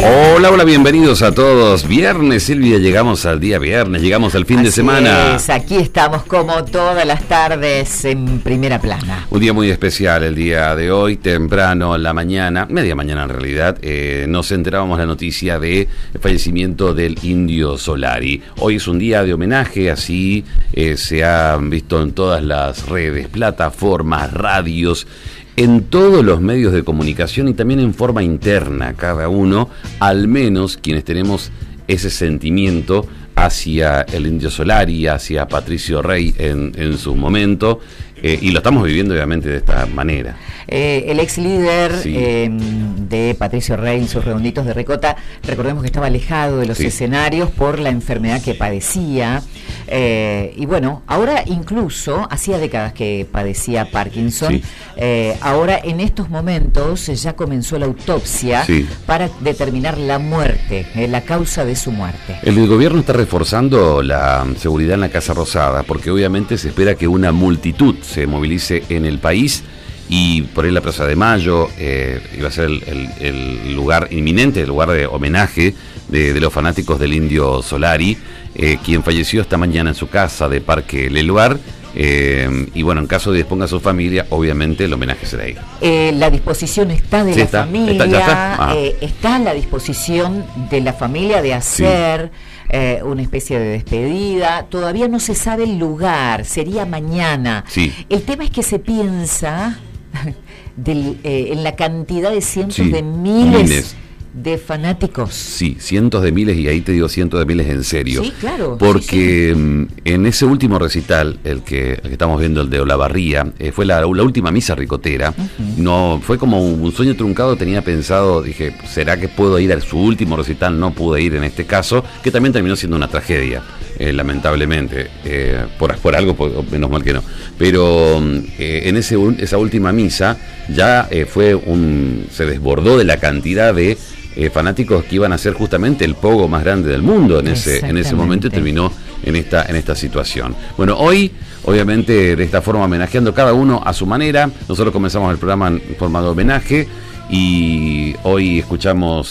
Hola, hola, bienvenidos a todos. Viernes, Silvia, llegamos al día viernes, llegamos al fin de semana. Aquí estamos como todas las tardes en Primera Plana. Un día muy especial el día de hoy, temprano en la mañana, media mañana en realidad, nos enterábamos la noticia del fallecimiento del Indio Solari. Hoy es un día de homenaje, así se ha visto en todas las redes, plataformas, radios, en todos los medios de comunicación y también en forma interna, cada uno, al menos quienes tenemos ese sentimiento hacia el Indio Solari, hacia Patricio Rey en su momento, y lo estamos viviendo obviamente de esta manera. El ex líder Sí. de Patricio Rey en sus redonditos de ricota, recordemos que estaba alejado de los escenarios por la enfermedad que padecía, y bueno, ahora incluso, hacía décadas que padecía Parkinson, ahora en estos momentos ya comenzó la autopsia para determinar la muerte, la causa de su muerte. El gobierno está reforzando la seguridad en la Casa Rosada, porque obviamente se espera que una multitud se movilice en el país, y por ahí la Plaza de Mayo iba a ser el lugar inminente, el lugar de homenaje de los fanáticos del Indio Solari, quien falleció esta mañana en su casa de Parque Leluar. Y bueno, en caso de disponga su familia, obviamente el homenaje será ahí. La disposición está de la familia, está la disposición de la familia de hacer una especie de despedida. Todavía no se sabe el lugar, sería mañana. El tema es que se piensa en la cantidad de cientos de miles de fanáticos. Sí, cientos de miles, y ahí te digo cientos de miles en serio. Sí, claro. Porque en ese último recital, el que estamos viendo, el de Olavarría, fue la última misa ricotera. No, fue como un sueño truncado. Tenía pensado, dije, ¿será que puedo ir a su último recital? No pude ir en este caso, que también terminó siendo una tragedia, lamentablemente. Por algo, menos mal que no. Pero en esa última misa ya se desbordó de la cantidad de fanáticos que iban a ser justamente el pogo más grande del mundo en ese momento, y terminó en esta situación. Bueno, hoy obviamente de esta forma, homenajeando cada uno a su manera. Nosotros comenzamos el programa en forma de homenaje, y hoy escuchamos